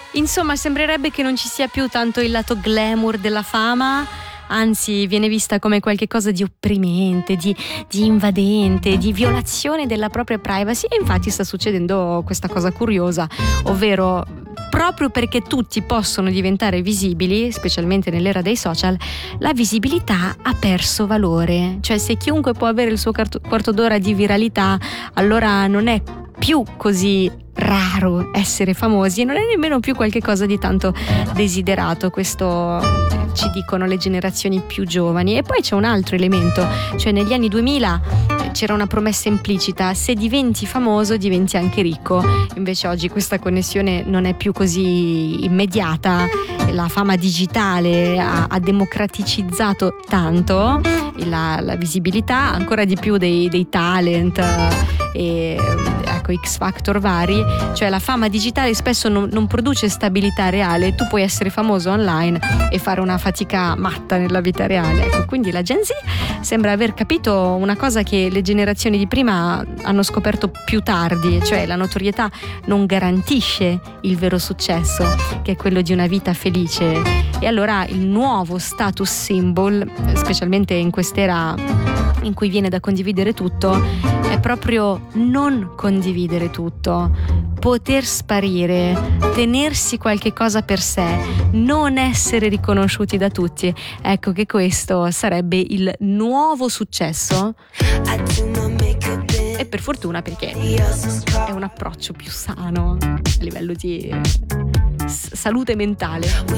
Insomma, sembrerebbe che non ci sia più tanto il lato glamour della fama, anzi viene vista come qualche cosa di opprimente, di invadente, di violazione della propria privacy. E infatti sta succedendo questa cosa curiosa, ovvero proprio perché tutti possono diventare visibili, specialmente nell'era dei social, la visibilità ha perso valore. Cioè, se chiunque può avere il suo quarto d'ora di viralità, allora non è più così raro essere famosi e non è nemmeno più qualche cosa di tanto desiderato. Questo ci dicono le generazioni più giovani. E poi c'è un altro elemento, cioè negli anni 2000 c'era una promessa implicita: se diventi famoso diventi anche ricco. Invece oggi questa connessione non è più così immediata. La fama digitale ha democraticizzato tanto la visibilità, ancora di più dei talent e ecco, X Factor vari. Cioè la fama digitale spesso non produce stabilità reale. Tu puoi essere famoso online e fare una fatica matta nella vita reale. Ecco, quindi la Gen Z sembra aver capito una cosa che le generazioni di prima hanno scoperto più tardi, cioè la notorietà non garantisce il vero successo, che è quello di una vita felice. E allora il nuovo status symbol, specialmente in quest'era in cui viene da condividere tutto, è proprio non condividere tutto, poter sparire, tenersi qualche cosa per sé, non essere riconosciuti da tutti. Ecco che questo sarebbe il nuovo successo. E per fortuna, perché è un approccio più sano a livello di salute mentale.